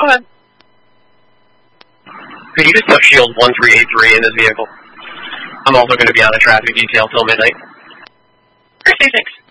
ahead. Could you just put shield 1383 in this vehicle? I'm also going to be on a traffic detail till midnight. First 6.